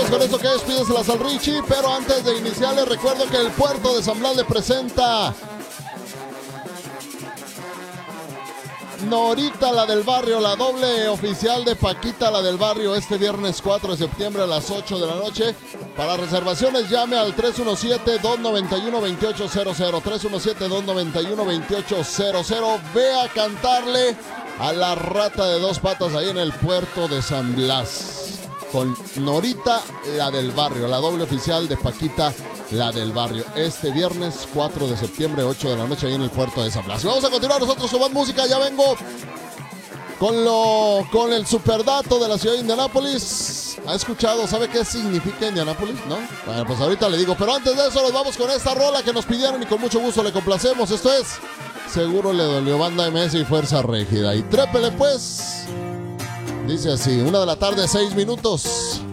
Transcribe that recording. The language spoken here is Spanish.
con esto que es Pídeselas al Richie, pero antes de iniciar les recuerdo que el puerto de San Blas le presenta Norita, la del barrio, la doble oficial de Paquita, la del barrio, este viernes 4 de septiembre a las 8 de la noche. Para reservaciones llame al 317-291-2800, 317-291-2800. Ve a cantarle a la rata de dos patas ahí en el puerto de San Blas. Con Norita, la del barrio, la doble oficial de Paquita, la del barrio. Este viernes 4 de septiembre, 8 de la noche, ahí en el puerto de San Blas. Vamos a continuar nosotros con más música. Ya vengo con el superdato de la ciudad de Indianápolis. ¿Ha escuchado? ¿Sabe qué significa Indianápolis? ¿No? Bueno, pues ahorita le digo. Pero antes de eso nos vamos con esta rola que nos pidieron y con mucho gusto le complacemos. Esto es Seguro Le Dolió, Banda MS y Fuerza Régida. Y trépele pues. Dice así, 1 de la tarde, 6 minutos.